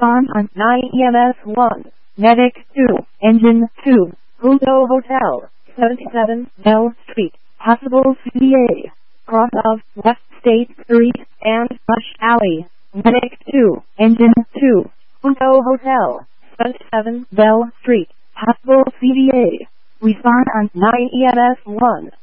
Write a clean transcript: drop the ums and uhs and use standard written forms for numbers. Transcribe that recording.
Respond on 9 EMS 1. Medic 2. Engine 2. Punto Hotel. 77 Bell Street. Possible CDA. Cross of West State Street and Rush Alley. Medic 2. Engine 2. Punto Hotel. 77 Bell Street. Possible CDA. Respond on 9 EMS 1.